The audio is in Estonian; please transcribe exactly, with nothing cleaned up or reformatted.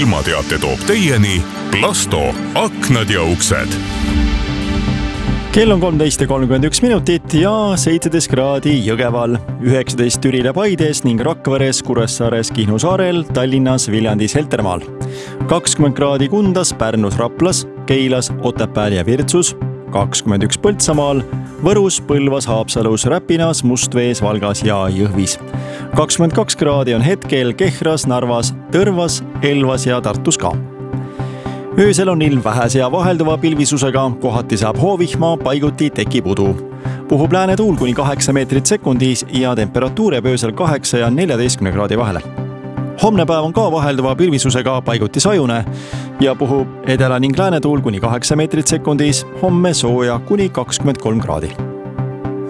ilmateate toob teieni Plasto aknad ja uksed. Kell on kolmteist ja kolmkümmend üks minutit ja seitseteist kraadi Jõgeval, üheksateist Türil ja Paides ning Rakveres, Kuressaares, Kihnu saarel, Tallinnas, Viljandis, Heltermaal. kakskümmend kraadi Kundas, Pärnus, Raplas, Keilas, Otepääl ja Virtsus, kakskümmend üks Põltsamaal, Võrus, Põlvas, Haapsalus, Räpinas, Mustvees, Valgas ja Jõhvis. kakskümmend kaks kraadi on hetkel Kehras, Narvas, Tõrvas, Elvas ja Tartus ka. Öösel on ilm vähese ja vahelduva pilvisusega, kohati saab hoovihma, paiguti tekib udu. Puhub lääne tuul kuni kaheksa meetrit sekundis ja temperatuur jääb öösel kaheksa ja neljateistkümne kraadi vahele. Homne päev on ka vahelduva pilvisusega, paiguti sajune ja puhub edela ning lääne tuul kuni kaheksa meetrit sekundis, homme sooja kuni kakskümmend kolm kraadi.